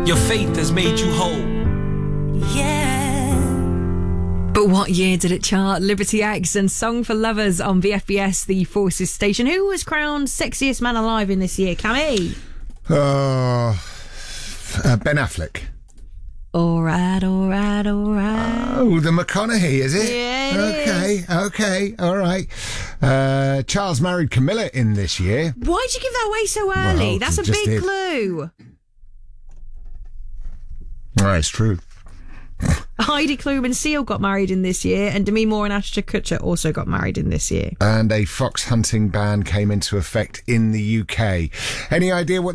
Your faith has made you whole. Yeah. But what year did it chart? Liberty X and Song for Lovers on VFBS, the Forces station. Who was crowned sexiest man alive in this year, Cammy? Ben Affleck. All right. Oh, the McConaughey, is it? Yeah, Okay, all right. Charles married Camilla in this year. Why'd you give that away so early? Well, That's a just big did. clue. Oh, it's true. Heidi Klum and Seal got married in this year, and Demi Moore and Ashton Kutcher also got married in this year. And a fox hunting ban came into effect in the UK. Any idea what